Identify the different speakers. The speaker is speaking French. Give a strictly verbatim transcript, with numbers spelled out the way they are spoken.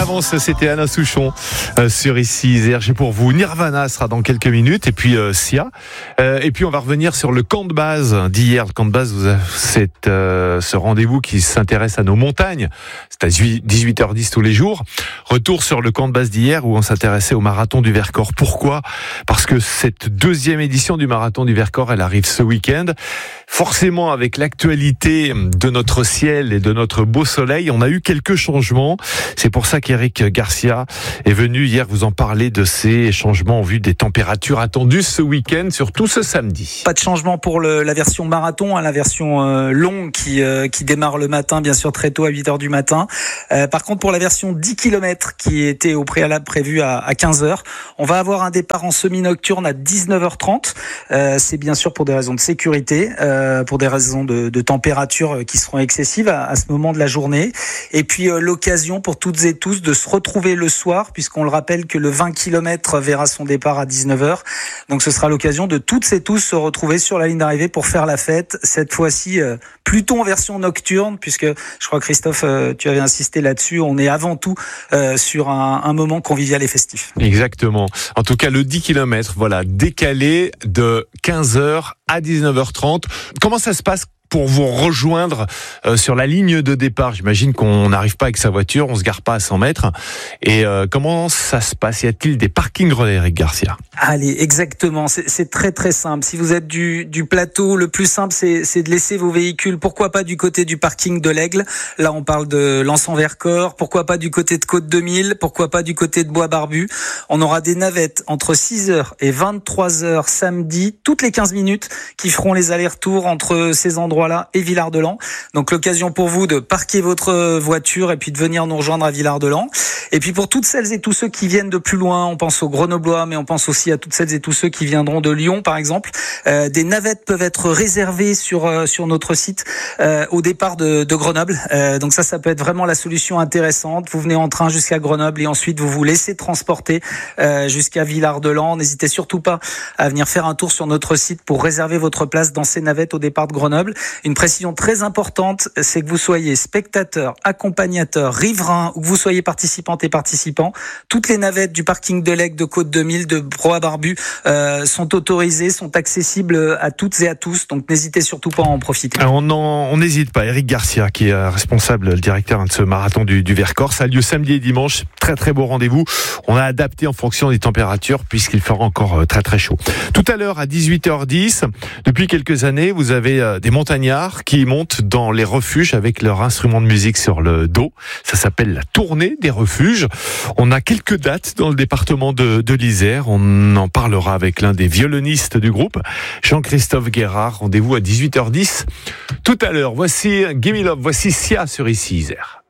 Speaker 1: Avant ça, c'était Alain Souchon euh, sur ici Isère. J'ai pour vous Nirvana sera dans quelques minutes et puis euh, Sia. Euh, et puis on va revenir sur le camp de base d'hier. Le camp de base, c'est euh, ce rendez-vous qui s'intéresse à nos montagnes. C'est à dix-huit heures dix tous les jours. Retour sur le camp de base d'hier où on s'intéressait au marathon du Vercors. Pourquoi ? Parce que cette deuxième édition du marathon du Vercors, elle arrive ce week-end. Forcément, avec l'actualité de notre ciel et de notre beau soleil, on a eu quelques changements. C'est pour ça qu'Éric Garcia est venu hier vous en parler de ces changements en vue des températures attendues ce week-end, surtout ce samedi.
Speaker 2: Pas de changement pour le, la version marathon, hein, la version euh, longue qui, euh, qui démarre le matin, bien sûr très tôt à huit heures du matin. Euh, par contre, pour la version dix kilomètres qui était au préalable prévue à, à quinze heures, on va avoir un départ en semi-nocturne à dix-neuf heures trente. Euh, c'est bien sûr pour des raisons de sécurité, euh, pour des raisons de, de température qui seront excessives à, à ce moment de la journée. Et puis euh, l'occasion pour toutes et tous de se retrouver le soir, puisqu'on le rappelle que le vingt kilomètres verra son départ à dix-neuf heures. Donc ce sera l'occasion de toutes et tous se retrouver sur la ligne d'arrivée pour faire la fête. Cette fois-ci, euh, plutôt en version nocturne, puisque je crois, Christophe, euh, tu avais insisté là-dessus. On est avant tout euh, sur un, un moment convivial et festif.
Speaker 1: Exactement. En tout cas, le dix kilomètres, voilà, décalé de quinze heures à dix-neuf heures trente. Comment ça se passe pour vous rejoindre euh, sur la ligne de départ? J'imagine qu'on n'arrive pas avec sa voiture, on se gare pas à cent mètres. Et euh, comment ça se passe? Y a-t-il des parkings relais, Éric Garcia?
Speaker 2: Allez, exactement. C'est, c'est très très simple. Si vous êtes du, du plateau, le plus simple, c'est, c'est de laisser vos véhicules. Pourquoi pas du côté du parking de l'Aigle? Là, on parle de Lançon-Vercors. Pourquoi pas du côté de Côte deux mille? Pourquoi pas du côté de Bois-Barbu? On aura des navettes entre six heures et vingt-trois heures samedi, toutes les quinze minutes, qui feront les allers-retours entre ces endroits là et Villard-de-Lans. Donc l'occasion pour vous de parquer votre voiture et puis de venir nous rejoindre à Villard-de-Lans. Et puis pour toutes celles et tous ceux qui viennent de plus loin, on pense aux Grenoblois, mais on pense aussi à toutes celles et tous ceux qui viendront de Lyon par exemple. Euh, des navettes peuvent être réservées sur euh, sur notre site euh, au départ de, de Grenoble. Euh, donc ça, ça peut être vraiment la solution intéressante. Vous venez en train jusqu'à Grenoble et ensuite vous vous laissez transporter euh, jusqu'à Villard-de-Lans. N'hésitez surtout pas à venir faire un tour sur notre site pour réserver votre place dans ces navettes au départ de Grenoble. Une précision très importante, c'est que vous soyez spectateur, accompagnateur, riverain ou que vous soyez participante et participant. Toutes les navettes du parking de l'Aigle, de Côte deux mille, de Bois-Barbu euh, sont autorisées, sont accessibles à toutes et à tous. Donc n'hésitez surtout pas à en profiter.
Speaker 1: Alors, on n'hésite pas. Éric Garcia, qui est responsable, le directeur de ce marathon du, du Vercors, ça a lieu samedi et dimanche. Très très beau rendez-vous. On a adapté en fonction des températures puisqu'il fera encore très très chaud. Tout à l'heure à dix-huit heures dix, depuis quelques années, vous avez des montagnards qui montent dans les refuges avec leur instrument de musique sur le dos. Ça s'appelle la tournée des refuges. On a quelques dates dans le département de, de l'Isère. On en parlera avec l'un des violonistes du groupe, Jean-Christophe Guérard. Rendez-vous à dix-huit heures dix. Tout à l'heure, voici Gimme Love, voici Sia sur ici Isère.